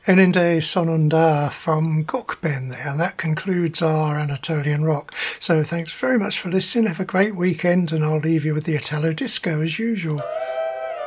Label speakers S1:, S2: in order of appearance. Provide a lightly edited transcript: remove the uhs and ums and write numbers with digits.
S1: Eninde Sonunda from Gokben there, and that concludes our Anatolian rock. So thanks very much for listening. Have a great weekend, and I'll leave you with the Italo Disco as usual.